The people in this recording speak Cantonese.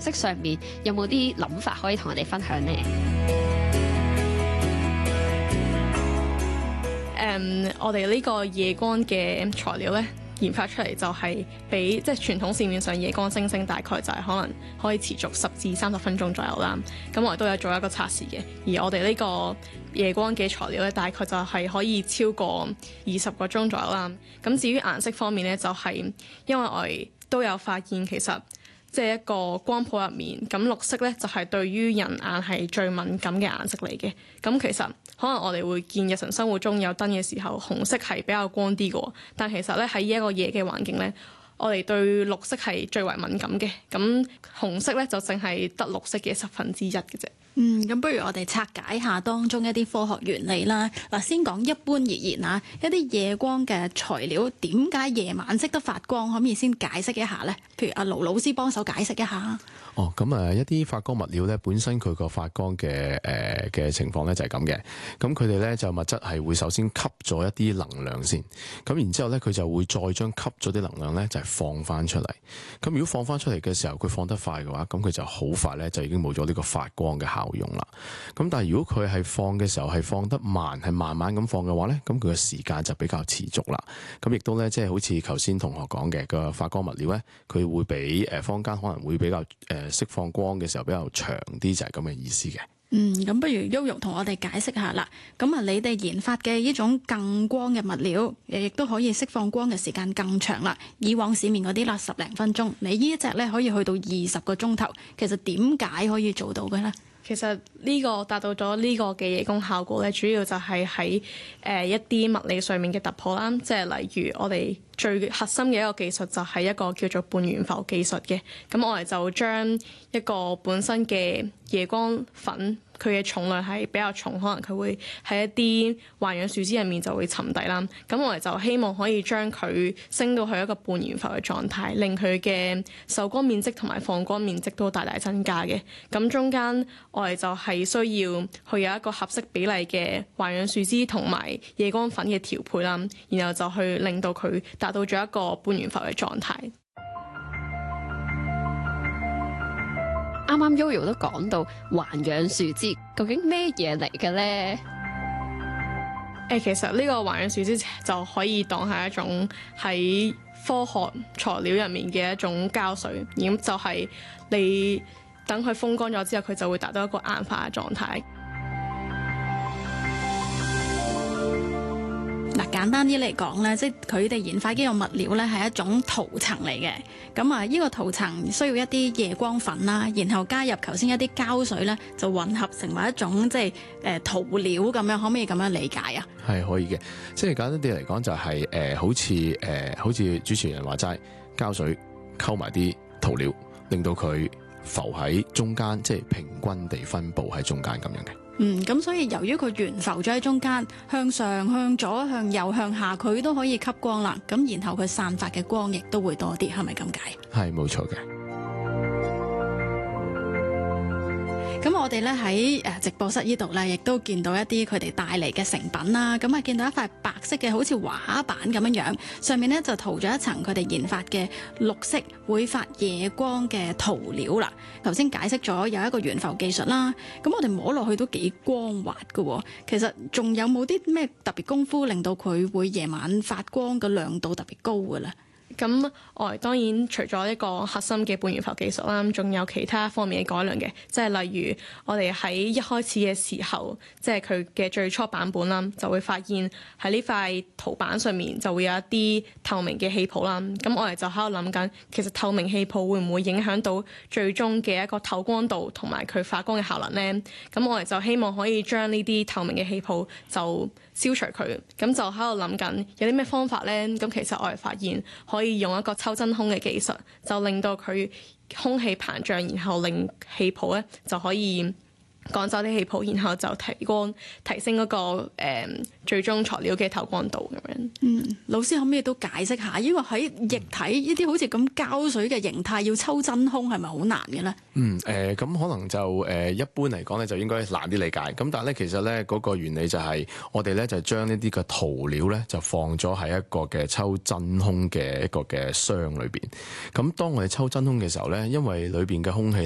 色上面有冇啲諗法可以同我哋分享呢？ 我哋呢個夜光嘅材料咧，研發出嚟就係比即係傳統市面上夜光星星大概就係可能可以持續10至30分鐘左右啦。咁我哋都有做一個測試嘅，而我哋呢個夜光嘅材料咧，大概就係可以超過20個鐘左右啦。咁至於顏色方面咧，就係因為我哋都有發現其實即係一個光譜入面，咁綠色咧就係對於人眼係最敏感嘅顏色嚟嘅。咁其實可能我哋會見日常生活中有燈嘅時候，紅色係比較光啲嘅，但其實咧喺呢一個夜嘅環境咧，我哋對綠色係最為敏感嘅。咁紅色咧就淨係得綠色嘅1/10嘅啫。 咁不如我哋拆解下當中一啲科學原理啦。嗱，先講一般而言啊，一啲夜光嘅材料點解夜晚識得發光，可唔可以先解釋一下呢？譬如阿盧老師幫手解釋一下。 咁一啲發光物料咧，本身佢個發光嘅情況咧就係咁嘅。咁佢哋咧就物質係會首先吸咗一啲能量先，咁然之後咧佢就會再將吸咗啲能量咧就係放翻出嚟。咁如果放翻出嚟嘅時候，佢放得快嘅話，咁佢就好快咧就已經冇咗呢個發光嘅效用啦。咁但係如果佢係放嘅時候係放得慢，係慢慢咁放嘅話咧，咁佢嘅時間就比較持續啦。咁亦都咧即係好似頭先同學講嘅個發光物料咧，佢會比坊間可能會比較釋放光嘅時候比較長啲，就係咁嘅意思嘅。 咁不如 Yoyo 同我哋解釋下啦。咁啊，你哋研發嘅呢種更光嘅物料，亦都可以釋放光嘅時間更長啦。以往市面嗰啲啦10零分鐘，你呢一隻咧可以去到20個鐘頭。其實點解可以做到嘅咧？ 其實呢個達到咗呢個嘅夜光效果咧，主要就係喺一啲物理上面嘅突破啦。即係例如我哋最核心嘅一個技術就係一個叫做半懸浮技術嘅。咁我哋就將一個本身嘅夜光粉，佢嘅重量係比較重，可能佢會喺一啲環氧樹脂入面就會沉底啦。咁我哋就希望可以將佢升到去一個半懸浮嘅狀態，令佢嘅受光面積同埋放光面積都大大增加嘅。咁中間我哋就係需要去有一個合適比例嘅環氧樹脂同埋夜光粉嘅調配啦，然後就去令到佢達到咗一個半懸浮嘅狀態。 啱啱 Yoyo 都講到環氧樹脂，究竟咩嘢嚟嘅咧？ 其實呢個環氧樹脂就可以當係一種喺科學材料入面嘅一種膠水，咁就係你等佢風乾咗之後，佢就會達到一個硬化嘅狀態。 嗱，簡單啲嚟講咧，即係佢哋研發呢個物料咧係一種塗層嚟嘅。咁啊，呢個塗層需要一啲夜光粉啦，然後加入頭先一啲膠水咧，就混合成為一種即係塗料咁樣，可唔可以咁樣理解啊？ 係可以嘅，即係簡單啲嚟講就係好似主持人話齋，膠水溝埋啲塗料，令到佢浮喺中間，即係平均地分佈喺中間咁樣嘅。 咁所以由於佢懸浮咗喺中間，向上、向左、向右、向下，佢都可以吸光啦。咁然後佢散發嘅光亦都會多啲，係咪咁解？ 係冇錯嘅。 咁我哋咧喺直播室呢度咧，亦都見到一啲佢哋帶嚟嘅成品啦。咁啊，見到一塊白色嘅好似畫板咁樣樣，上面咧就塗咗一層佢哋研發嘅綠色會發夜光嘅塗料啦。頭先解釋咗有一個懸浮技術啦。咁我哋摸落去都幾光滑㗎。其實仲有冇啲咩特別功夫令到佢會夜晚發光嘅亮度特別高嘅咧？ 咁我哋當然除咗一個核心嘅半懸浮技術啦，仲有其他方面嘅改良嘅，即係例如我哋喺一開始嘅時候，即係佢嘅最初版本啦，就會發現喺呢塊圖板上面就會有一啲透明嘅氣泡啦。咁我哋就喺度諗緊，其實透明氣泡會唔會影響到最終嘅一個透光度同埋佢發光嘅效能呢？咁我哋就希望可以將呢啲透明嘅氣泡就消除佢，咁就喺度諗緊有啲咩方法呢？咁其實我哋發現可以用一個抽真空嘅技術，就令到佢空氣膨脹，然後令氣泡咧就可以趕走啲氣泡，然後就提升嗰個最終材料嘅透光度咁樣。 老師可唔可以都解釋下？因為喺液體呢啲好似咁膠水嘅形態，要抽真空係咪好難嘅咧？ 咁可能就一般嚟講咧，就應該難啲理解。咁但係咧，其實咧嗰個原理就係我哋咧就將呢啲嘅塗料咧就放咗喺一個嘅抽真空嘅一個嘅箱裏邊。咁當我哋抽真空嘅時候咧，因為裏邊嘅空氣